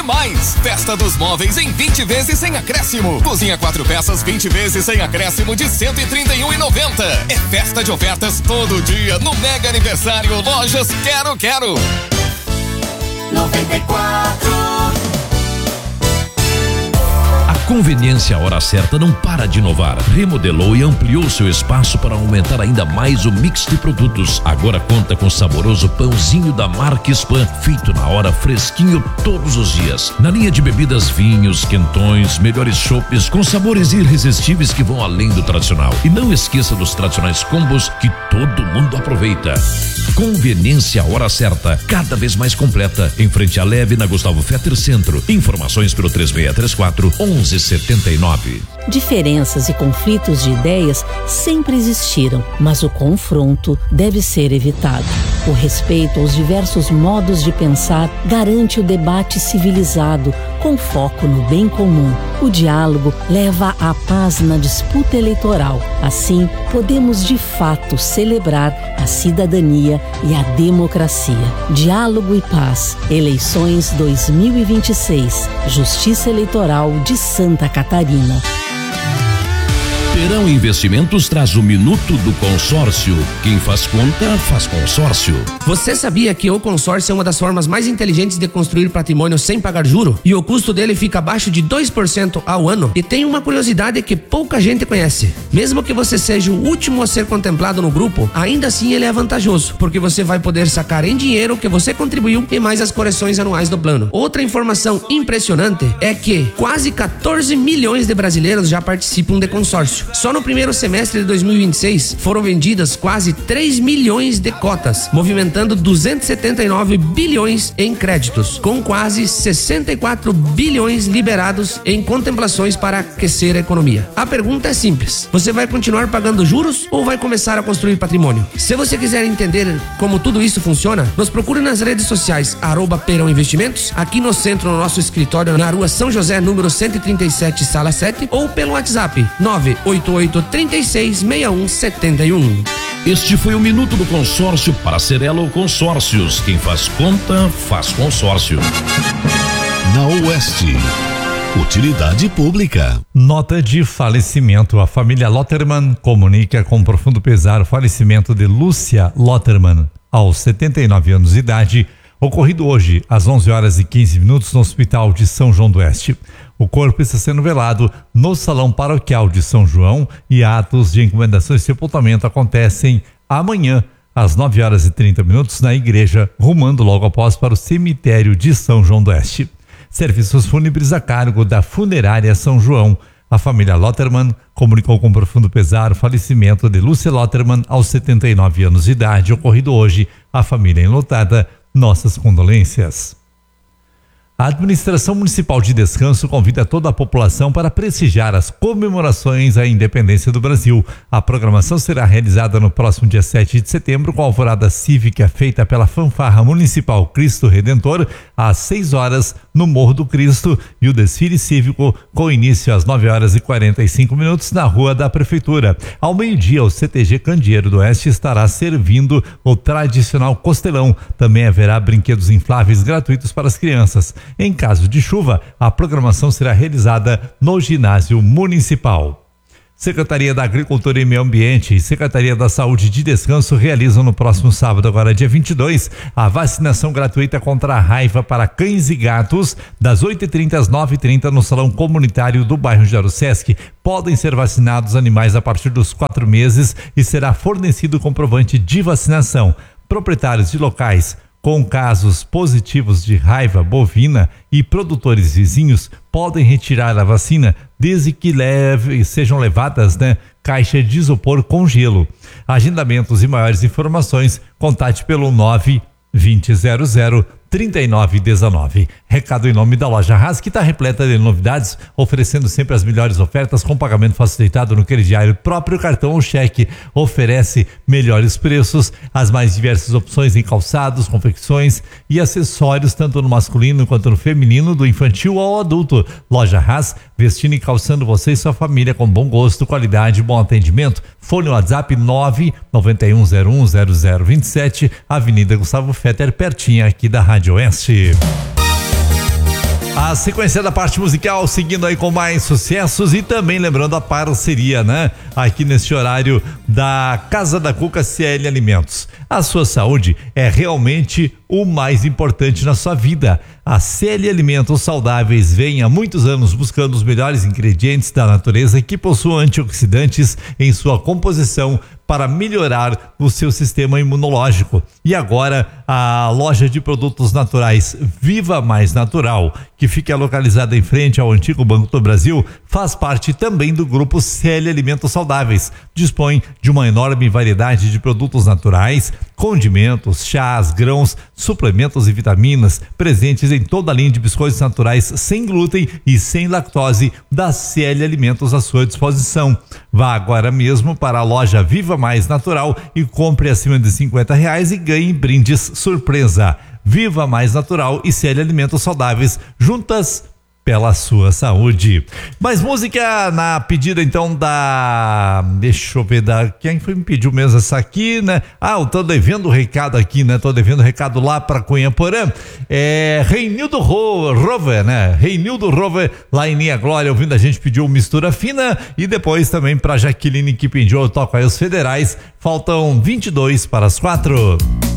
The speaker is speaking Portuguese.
demais. Festa dos Móveis em 20 vezes sem acréscimo. Cozinha 4 peças 20 vezes sem acréscimo de R$ 131,90. É festa de ofertas todo dia no mega aniversário Lojas Quero. 94. A Conveniência Hora Certa não para de inovar. Remodelou e ampliou seu espaço para aumentar ainda mais o mix de produtos. Agora conta com o saboroso pãozinho da marca Spam, feito na hora, fresquinho todos os dias. Na linha de bebidas, vinhos, quentões, melhores chopes com sabores irresistíveis que vão além do tradicional. E não esqueça dos tradicionais combos que todo mundo aproveita. Conveniência Hora Certa, cada vez mais completa, em frente à Leve, na Gustavo Fetter Centro. Informações pelo 3634-1179. Diferenças e conflitos de ideias sempre existiram, mas o confronto deve ser evitado. O respeito aos diversos modos de pensar garante o debate civilizado, com foco no bem comum. O diálogo leva à paz na disputa eleitoral. Assim, podemos de fato celebrar a cidadania e a democracia. Diálogo e paz. Eleições 2026. Justiça Eleitoral de Santa Catarina. Perão Investimentos traz o Minuto do Consórcio. Quem faz conta, faz consórcio. Você sabia que o consórcio é uma das formas mais inteligentes de construir patrimônio sem pagar juro? E o custo dele fica abaixo de 2% ao ano? E tem uma curiosidade que pouca gente conhece. Mesmo que você seja o último a ser contemplado no grupo, ainda assim ele é vantajoso, porque você vai poder sacar em dinheiro o que você contribuiu e mais as correções anuais do plano. Outra informação impressionante é que quase 14 milhões de brasileiros já participam de consórcio. Só no primeiro semestre de 2026 foram vendidas quase 3 milhões de cotas, movimentando 279 bilhões em créditos, com quase 64 bilhões liberados em contemplações para aquecer a economia. A pergunta é simples: você vai continuar pagando juros ou vai começar a construir patrimônio? Se você quiser entender como tudo isso funciona, nos procure nas redes sociais @Perão Investimentos, aqui no centro, no nosso escritório na Rua São José, número 137, sala 7, ou pelo WhatsApp 988366171. Este foi o Minuto do Consórcio para Cerelo Consórcios. Quem faz conta, faz consórcio. Na Oeste, utilidade pública. Nota de falecimento. A família Lotterman comunica com profundo pesar o falecimento de Lúcia Lotterman, aos 79 anos de idade, ocorrido hoje às 11h15 no Hospital de São João do Oeste. O corpo está sendo velado no Salão Paroquial de São João e atos de encomendação e sepultamento acontecem amanhã às 9h30 na igreja, rumando logo após para o cemitério de São João do Oeste. Serviços fúnebres a cargo da Funerária São João. A família Lotterman comunicou com profundo pesar o falecimento de Lúcia Lotterman aos 79 anos de idade, ocorrido hoje. A família enlutada, nossas condolências. A Administração Municipal de Descanso convida toda a população para prestigiar as comemorações à independência do Brasil. A programação será realizada no próximo dia 7 de setembro, com a alvorada cívica feita pela Fanfarra Municipal Cristo Redentor, às 6h no Morro do Cristo, e o desfile cívico com início às 9h45 na Rua da Prefeitura. Ao meio-dia, o CTG Candeeiro do Oeste estará servindo o tradicional costelão. Também haverá brinquedos infláveis gratuitos para as crianças. Em caso de chuva, a programação será realizada no ginásio municipal. Secretaria da Agricultura e Meio Ambiente e Secretaria da Saúde de Descanso realizam no próximo sábado, agora dia 22, a vacinação gratuita contra a raiva para cães e gatos, das 8h30 às 9h30 no Salão Comunitário do bairro Jarussesc. Podem ser vacinados animais a partir dos 4 meses e será fornecido comprovante de vacinação. Proprietários de locais com casos positivos de raiva bovina e produtores vizinhos podem retirar a vacina desde que sejam levadas, caixa de isopor com gelo. Agendamentos e maiores informações, contate pelo 920003919. Recado em nome da Loja Haas, que está repleta de novidades, oferecendo sempre as melhores ofertas com pagamento facilitado no crediário. O próprio cartão ou cheque oferece melhores preços, as mais diversas opções em calçados, confecções e acessórios, tanto no masculino quanto no feminino, do infantil ao adulto. Loja Haas, vestindo e calçando você e sua família com bom gosto, qualidade e bom atendimento. Fone WhatsApp 991010027, Avenida Gustavo Fetter, pertinho aqui da Rádio Oeste. A sequência da parte musical, seguindo aí com mais sucessos e também lembrando a parceria, né? Aqui neste horário da Casa da Cuca CL Alimentos. A sua saúde é realmente o mais importante na sua vida. A CL Alimentos Saudáveis vem há muitos anos buscando os melhores ingredientes da natureza que possuem antioxidantes em sua composição para melhorar o seu sistema imunológico. E agora a loja de produtos naturais Viva Mais Natural, que fica localizada em frente ao antigo Banco do Brasil, faz parte também do grupo CL Alimentos Saudáveis. Dispõe de uma enorme variedade de produtos naturais, condimentos, chás, grãos, suplementos e vitaminas presentes em toda a linha de biscoitos naturais sem glúten e sem lactose da CL Alimentos à sua disposição. Vá agora mesmo para a loja Viva Mais Natural e compre acima de R$50 e ganhe brindes surpresa. Viva Mais Natural e CL Alimentos Saudáveis, juntas pela sua saúde. Mais música na pedida então deixa eu ver, quem foi me pediu mesmo essa aqui, né? Eu tô devendo recado aqui, né? Tô devendo recado lá pra Cunhaporã. Reinildo Rover, né? Reinildo Rover lá em Linha Glória, ouvindo a gente, pediu Mistura Fina, e depois também pra Jaqueline que pediu, eu toco aí os federais. Faltam 22 para as 4.